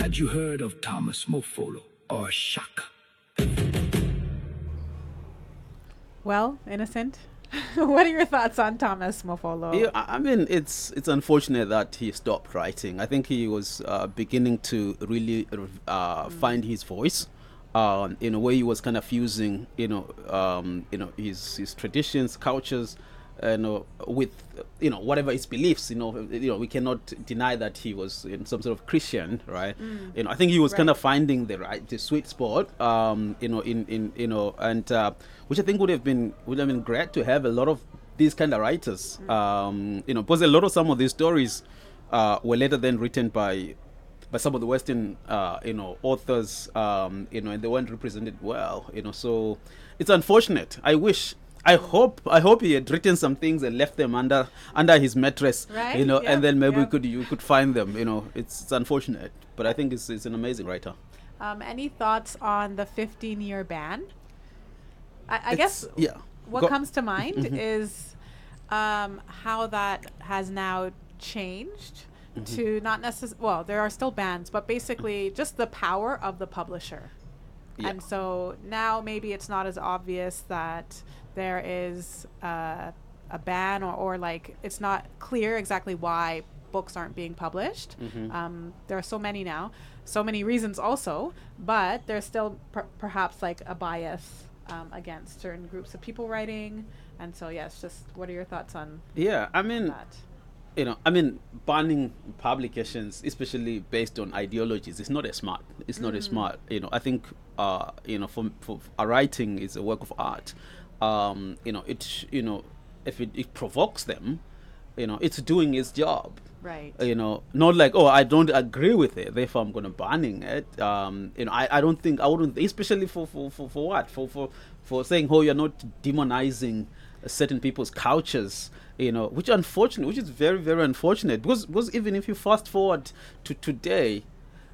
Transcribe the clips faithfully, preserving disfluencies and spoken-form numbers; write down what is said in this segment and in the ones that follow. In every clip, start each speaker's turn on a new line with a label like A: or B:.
A: Had you heard of Thomas Mofolo or Shaka?
B: Well, Innocent, what are your thoughts on Thomas Mofolo?
C: Yeah, I I mean, it's it's unfortunate that he stopped writing. I think he was uh, beginning to really uh, mm. find his voice. Um, in a way, he was kind of fusing, you know, um, you know, his his traditions, cultures, you know, with you know whatever his beliefs. You know, you know, we cannot deny that he was in some sort of Christian, right? Mm. You know, I think he was right. kind of finding the right, the sweet spot. Um, you know, in in you know, and uh, which I think would have been would have been great to have a lot of these kind of writers. Mm. Um, you know, because a lot of some of these stories uh, were later then written by. by some of the Western, uh, you know, authors, um, you know, and they weren't represented well, you know. So it's unfortunate. I wish, I hope, I hope he had written some things and left them under under his mattress,
B: right?
C: you know,
B: yep.
C: and then maybe
B: yep.
C: we could you could find them, you know. It's, it's unfortunate, but I think it's it's an amazing writer.
B: Um, any thoughts on the fifteen-year ban? I, I guess
C: yeah.
B: what Go. comes to mind mm-hmm. is um, how that has now changed. Mm-hmm. To not necessarily, well, there are still bans, but basically just the power of the publisher. Yeah. And so now maybe it's not as obvious that there is uh, a ban or, or like it's not clear exactly why books aren't being published. Mm-hmm. Um, there are so many now, so many reasons also, but there's still per- perhaps like a bias um, against certain groups of people writing. And so, yes, just what are your thoughts on
C: Yeah, I mean,
B: that?
C: You know, I mean, banning publications, especially based on ideologies, is not as smart. It's mm. not as smart. You know, I think, uh, you know, for, for a writing is a work of art. Um, you know, it, you know, if it, it provokes them, you know, it's doing its job.
B: Right.
C: You know, not like, oh, I don't agree with it, therefore I'm going to banning it. Um, you know, I, I don't think, I wouldn't, especially for, for, for, for what? For, for, for saying, oh, you're not demonizing certain people's cultures, you know, which unfortunate, which is very, very unfortunate, because because even if you fast forward to today,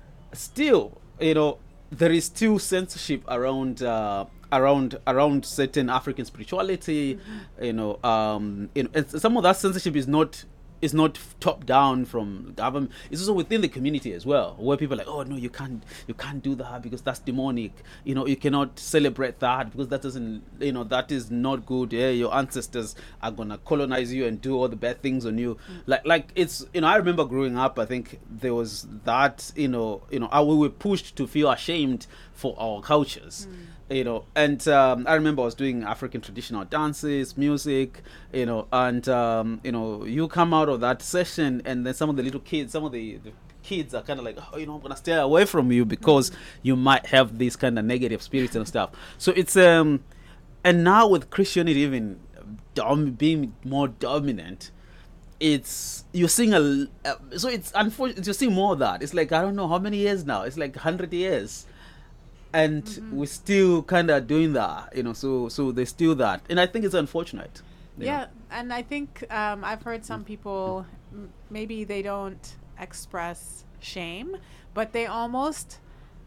C: still, you know, there is still censorship around uh, around around certain African spirituality, mm-hmm. you know, um, you know, and some of that censorship is not is not top down from government. It's also within the community as well, where people are like, oh no, you can't you can't do that because that's demonic. You know, you cannot celebrate that because that doesn't, you know, that is not good. Yeah, your ancestors are gonna colonize you and do all the bad things on you. Mm. Like like it's, you know, I remember growing up, I think there was that, you know, you know, we were pushed to feel ashamed for our cultures. Mm. You know, and um, I remember I was doing African traditional dances, music, you know, and, um, you know, you come out of that session and then some of the little kids, some of the, the kids are kind of like, oh, you know, I'm going to stay away from you because mm-hmm. you might have these kind of negative spirits and stuff. So it's, um, and now with Christianity even dom- being more dominant, it's, you're seeing a, uh, so it's unfortunate, you're seeing more of that. It's like, I don't know how many years now, it's like one hundred years. And mm-hmm. we're still kind of doing that, you know, so so there's still that. And I think it's unfortunate.
B: Yeah, know? And I think um, I've heard some people, m- maybe they don't express shame, but they almost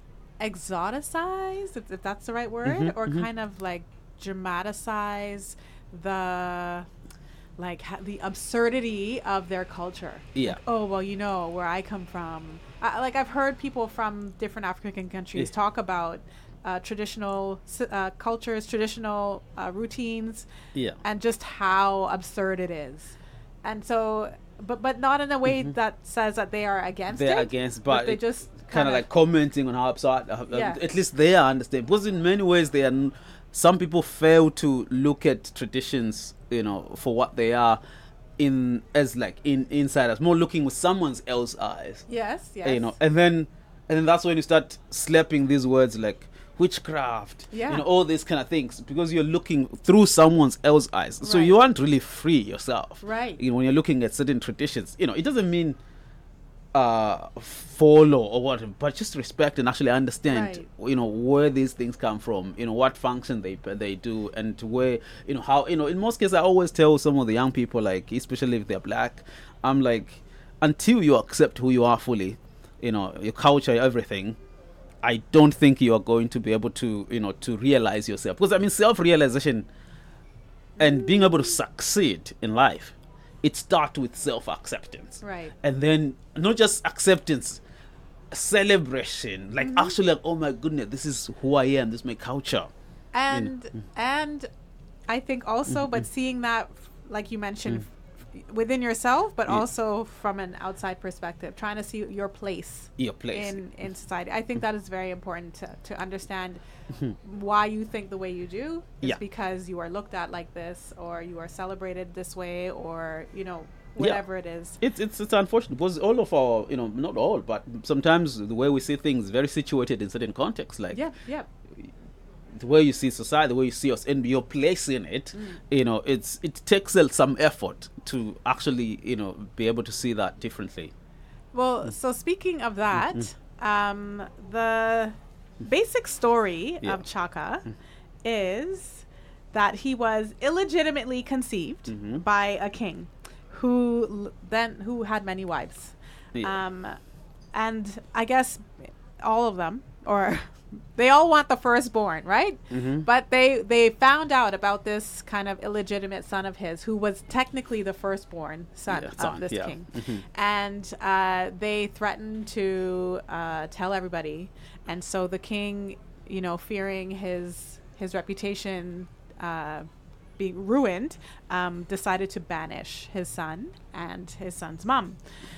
B: exoticize, if, if that's the right word, mm-hmm, or mm-hmm. kind of like dramatize the... like ha- the absurdity of their culture.
C: Yeah.
B: Like, oh, well, you know, where I come from. I, like, I've heard people from different African countries yeah. talk about uh, traditional uh, cultures, traditional uh, routines,
C: yeah.
B: and just how absurd it is. And so, but but not in a way mm-hmm. that says that they are against
C: They're
B: it.
C: against, but,
B: but they just
C: kind of like commenting on how absurd, uh,
B: yeah.
C: at least they are understand. Because in many ways, they are, n- some people fail to look at traditions, you know, for what they are, in as like in insiders, more looking with someone else's eyes.
B: Yes, yes.
C: You know, and then and then that's when you start slapping these words like witchcraft,
B: yeah.
C: you know, all these kind of things, because you're looking through someone else's eyes. So
B: right.
C: you aren't really free yourself.
B: Right.
C: You know, when you're looking at certain traditions, you know, it doesn't mean uh follow or whatever, but just respect and actually understand right. you know, where these things come from, you know, what function they they do, and where, you know, how, you know, in most cases I always tell some of the young people, like especially if they're black, I'm like, until you accept who you are fully, you know, your culture, everything, I don't think you are going to be able to, you know, to realize yourself. Because I mean, self-realization and being able to succeed in life, it starts with self-acceptance.
B: Right.
C: And then not just acceptance, celebration, like
B: Mm-hmm.
C: actually like, oh my goodness, this is who I am, this is my culture.
B: and
C: Mm.
B: and I think also,
C: Mm-hmm.
B: but seeing that, like you mentioned, f- within yourself, but
C: Yeah.
B: also from an outside perspective, trying to see your place
C: Your place.
B: in in society. I think that is very important to to understand why you think the way you do is
C: Mm-hmm. Yeah.
B: because you are looked at like this, or you are celebrated this way, or you know
C: Yeah.
B: whatever it is.
C: It's, it's it's unfortunate because all of our, you know, not all, but sometimes the way we see things very situated in certain contexts, like
B: Yeah, yeah.
C: the way you see society, the way you see us, and your place in it,
B: Mm.
C: you know, it's it takes uh, some effort to actually, you know, be able to see that differently.
B: Well, so speaking of that, um, the basic story
C: Yeah.
B: of Chaka is that he was illegitimately conceived
C: Mhm.
B: by a king who l- then who had many wives.
C: Yeah.
B: Um, and I guess all of them, or they all want the firstborn, right?
C: Mhm.
B: But they they found out about this kind of illegitimate son of his, who was technically the firstborn son
C: Yeah,
B: of
C: son,
B: this
C: yeah.
B: king,
C: Mhm.
B: and uh, they threatened to uh, tell everybody. And so the king, you know, fearing his his reputation uh, being ruined, um, decided to banish his son and his son's mom.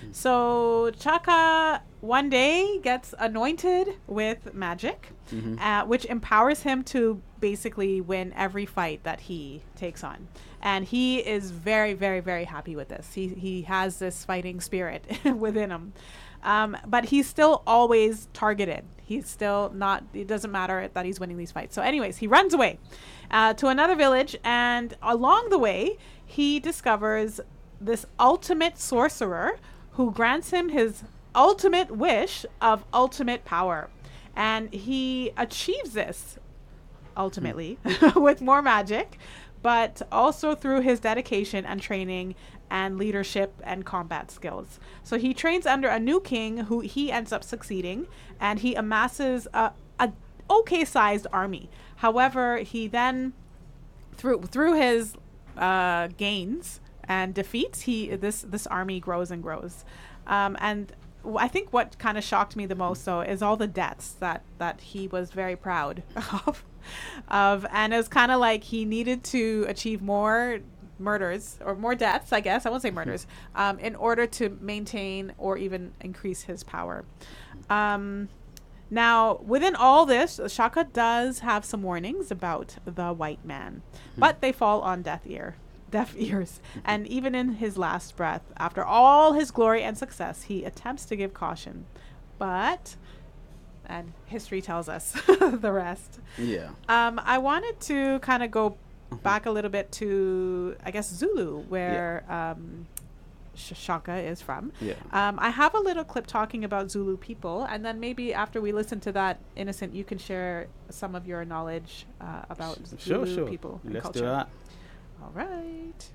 B: So Chaka one day gets anointed with magic,
C: Mhm.
B: uh, which empowers him to basically win every fight that he takes on. And he is very, very, very happy with this. He, he has this fighting spirit within him. Um, but he's still always targeted. He's still not, it doesn't matter that he's winning these fights. So anyways, he runs away uh, to another village, and along the way, he discovers this ultimate sorcerer who grants him his ultimate wish of ultimate power. And he achieves this ultimately with more magic, but also through his dedication and training and leadership and combat skills. So he trains under a new king who he ends up succeeding, and he amasses a, a okay sized army. However, he then through through his uh, gains and defeats, he this this army grows and grows. Um, and w- I think what kind of shocked me the most, though, is all the deaths that that he was very proud of. Of and it was kind of like he needed to achieve more murders or more deaths, I guess I won't say murders, um, in order to maintain or even increase his power. Um, now, within all this, Shaka does have some warnings about the white man, but they fall on deaf ear, deaf ears. And even in his last breath, after all his glory and success, he attempts to give caution, but, and history tells us the rest.
C: Yeah.
B: Um, I wanted to kind of go back a little bit to, I guess, Zulu, where um, Sh- Shaka is from.
C: Yeah.
B: Um, I have a little clip talking about Zulu people, and then maybe after we listen to that, Innocent, you can share some of your knowledge uh, about
C: Sure,
B: Zulu
C: sure.
B: people and
C: Let's
B: culture.
C: do that.
B: All right.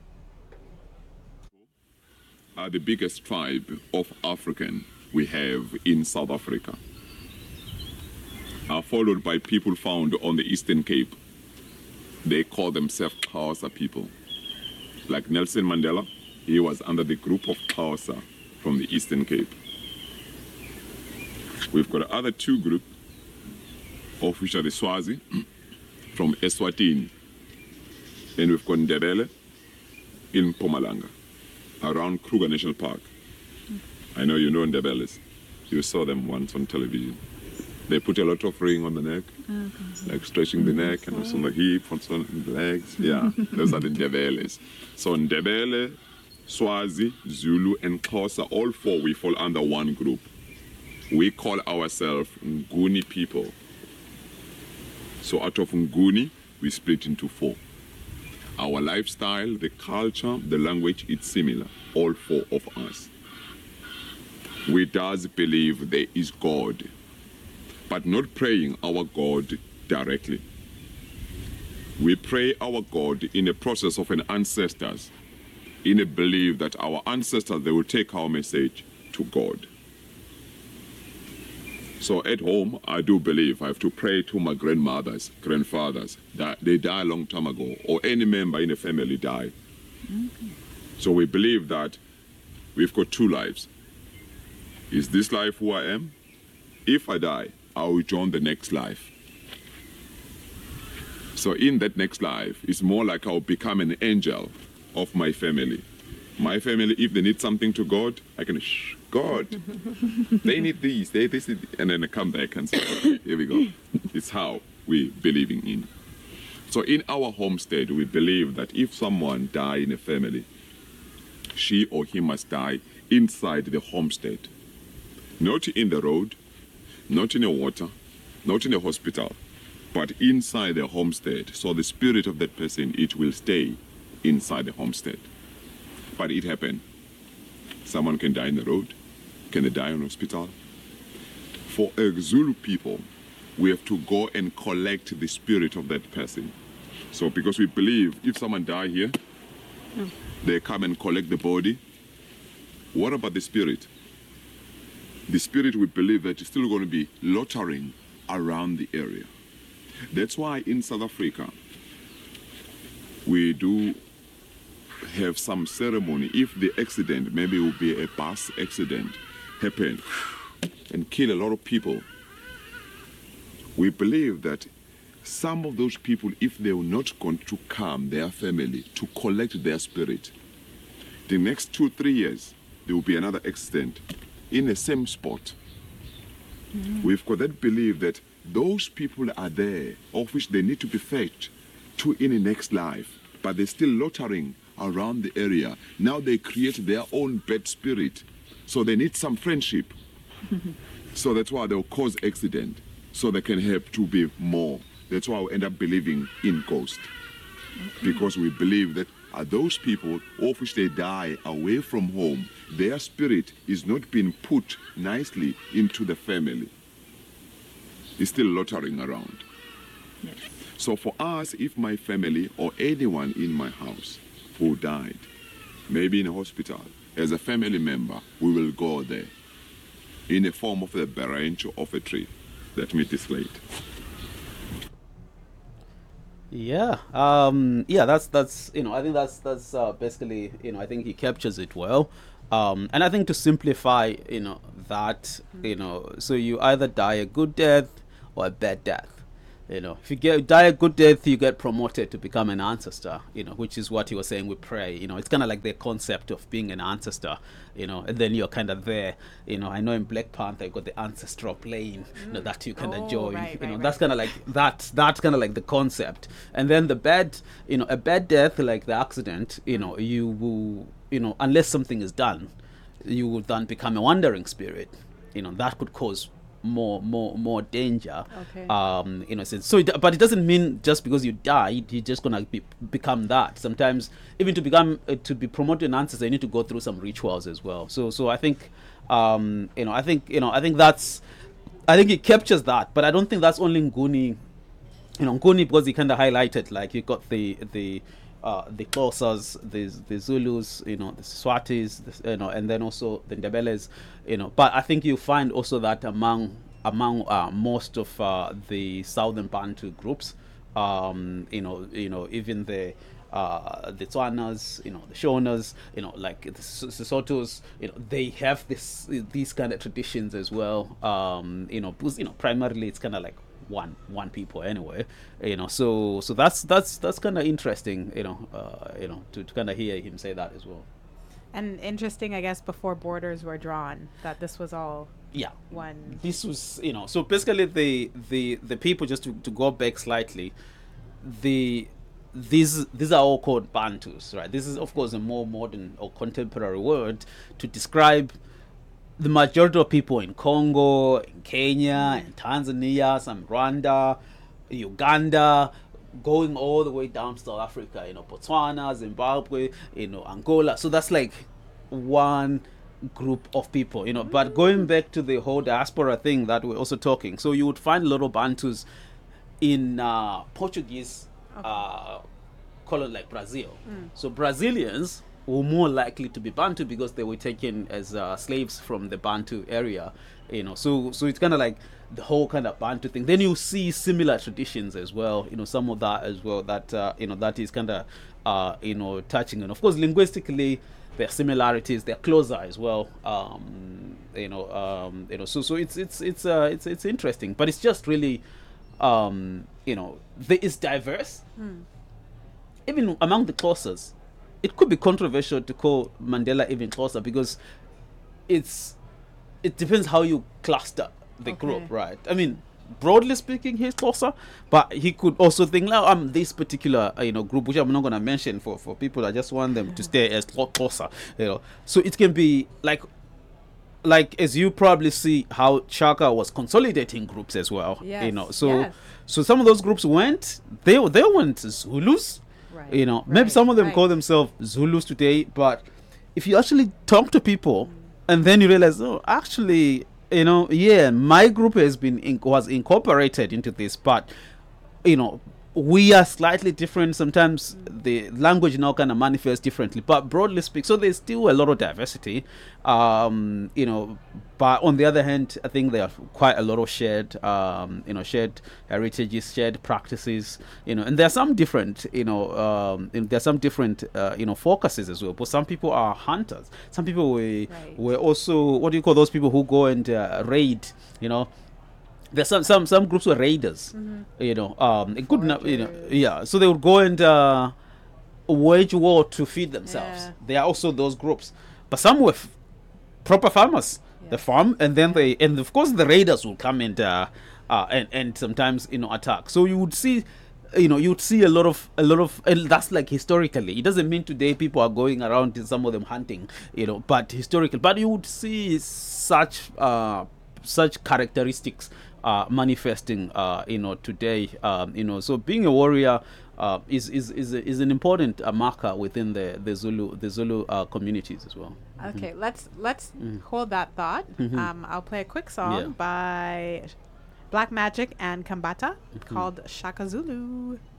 D: Are the biggest tribe of African we have in South Africa, are followed by people found on the Eastern Cape. They call themselves Xhosa people. Like Nelson Mandela, he was under the group of Xhosa from the Eastern Cape. We've got other two groups, of which are the Swazi from Eswatini, and we've got Ndebele in Mpumalanga, around Kruger National Park. I know you know Ndebeles. You saw them once on television. They put a lot of ring on the neck, like stretching the neck and also on the hip, also on the legs. Yeah, those are the Ndebeles. So Ndebele, Swazi, Zulu, and Xhosa, all four, we fall under one group. We call ourselves Nguni people. So out of Nguni, we split into four. Our lifestyle, the culture, the language, it's similar, all four of us. We does believe there is God, but not praying our God directly. We pray our God in a process of an ancestors, in a belief that our ancestors, they will take our message to God. So at home, I do believe I have to pray to my grandmothers, grandfathers, that they died a long time ago, or any member in a family died. Mm-hmm. So we believe that we've got two lives. Is this life who I am? If I die, I will join the next life. So in that next life, it's more like I'll become an angel of my family. My family, if they need something to God, I can, shh, God, they need these, they this, need, and then I come back and say, okay, here we go. It's how we believing in. So in our homestead, we believe that if someone die in a family, she or he must die inside the homestead. Not in the road, not in the water, not in the hospital, but inside the homestead. So the spirit of that person, it will stay inside the homestead. But it happened. Someone can die in the road, can they die in the hospital? For a Zulu people, we have to go and collect the spirit of that person. So because we believe if someone die here, mm. they come and collect the body. What about the spirit? The spirit, we believe that is still going to be loitering around the area. That's why in South Africa, we do have some ceremony. If the accident, maybe it will be a bus accident, happen and kill a lot of people, we believe that some of those people, if they were not going to come, their family, to collect their spirit, the next two, three years, there will be another accident in the same spot. Mm-hmm. We've got that belief that those people are there, of which they need to be fetched to in the next life, but they're still loitering around the area. Now they create their own bad spirit, so they need some friendship. So that's why they'll cause accident, so they can help to be more. That's why we end up believing in ghosts. Okay. Because we believe that are those people of which they die away from home, their spirit is not being put nicely into the family. It's still loitering around. Yes. So for us, if my family or anyone in my house who died, maybe in a hospital, as a family member, we will go there in the form of a branch of a tree that meet this late.
C: Yeah, um, yeah, that's that's you know, I think that's that's uh, basically, you know, I think he captures it well, um, and I think to simplify, you know, that mm-hmm. you know, so you either die a good death or a bad death. You know, if you get die a good death, you get promoted to become an ancestor. You know, which is what he was saying with pray. You know, it's kind of like the concept of being an ancestor. You know, and then you're kind of there. You know, I know in Black Panther you got the ancestral plane. Mm. You know, that you can
B: oh,
C: enjoy.
B: Right,
C: you
B: right,
C: know,
B: right.
C: that's kind of like that. That's kind of like the concept. And then the bad, you know, a bad death like the accident. You know, you will, you know, unless something is done, you will then become a wandering spirit. You know, that could cause more more more danger.
B: Okay.
C: Um you know, so it, but it doesn't mean just because you died you're just gonna be, become that. Sometimes even to become uh, to be promoted an ancestor, you need to go through some rituals as well. So so I think um you know I think you know I think that's I think it captures that, but I don't think that's only Nguni. You know, Nguni, because he kind of highlighted, like, you got the the uh the Xhosas, the the Zulus, you know, the Swatis, the, you know, and then also the Ndebeles, you know. But I think you find also that among among uh, most of uh, the Southern Bantu groups, um, you know, you know, even the uh, the Tswanas, you know, the Shonas, you know, like the Sesothos, you know, they have this these kind of traditions as well. Um, you know, because, you know, primarily it's kind of like one one people anyway, you know. So so that's that's that's kind of interesting, you know, uh, you know, to, to kind of hear him say that as well.
B: And interesting, I guess, before borders were drawn, that this was all
C: yeah
B: one.
C: This was, you know, so basically the the the people, just to, to go back slightly, the these these are all called Bantus, right? This is of course a more modern or contemporary word to describe the majority of people in Congo, in Kenya, in Tanzania, some Rwanda, Uganda, going all the way down to South Africa, you know, Botswana, Zimbabwe, you know, Angola. So that's like one group of people, you know. But going back to the whole diaspora thing that we're also talking, so you would find a lot of Bantus in uh, Portuguese uh, colony like Brazil. Mm. So Brazilians were more likely to be Bantu because they were taken as uh, slaves from the Bantu area, you know. So so it's kind of like the whole kind of Bantu thing. Then you see similar traditions as well, you know, some of that as well that uh, you know that is kind of uh, you know touching. And of course, linguistically, there are similarities. They're closer as well. Um, you know, um, you know. So so it's it's it's uh, it's it's interesting, but it's just really, um, you know, there is diverse.
B: Mm.
C: Even among the Xhosas, it could be controversial to call Mandela even Xhosa because it's it depends how you cluster the
B: Okay.
C: group, right? I mean, broadly speaking, he's Xhosa, but he could also think, now I'm this particular uh, you know group, which I'm not going to mention for for people. I just want them to stay as Xhosa, you know. So it can be like. Like as you probably see how Shaka was consolidating groups as well, you
B: Yes,
C: know. So,
B: yes.
C: so some of those groups went. They they went Zulus,
B: Right,
C: you know. Maybe
B: right,
C: some of them
B: right.
C: call themselves Zulus today, but if you actually talk to people, and then you realize, oh, actually, you know, yeah, my group has been in, was incorporated into this, but you know, we are slightly different. Sometimes the language now kind of manifests differently, but broadly speaking, so there's still a lot of diversity, um, you know. But on the other hand, I think there are quite a lot of shared, um, you know, shared heritages, shared practices, you know, and there are some different, you know, um, and there are some different, uh, you know, focuses as well. But some people are hunters. Some people were
B: Right.
C: were also, what do you call those people who go and uh, raid, you know. There's some some some groups were raiders,
B: Mm-hmm.
C: you know. Um, it could not, you know,
B: Foragers.
C: yeah. So they would go and uh, wage war to feed themselves.
B: Yeah.
C: There are also those groups, but some were f- proper farmers. They
B: Yes.
C: farm, and then they, and of course the raiders will come and uh, uh, and and sometimes you know attack. So you would see. You know, you'd see a lot of a lot of, and that's like historically. It doesn't mean today people are going around, some of them hunting, you know, but historically. But you would see such uh, such characteristics uh, manifesting, uh, you know, today. Um, you know, so being a warrior uh, is is is is an important uh, marker within the the Zulu the Zulu uh, communities as well.
B: Okay, let's let's hold that thought. Um, I'll play a quick song
C: Yeah.
B: by Black Magic and Kambata called Shaka Zulu.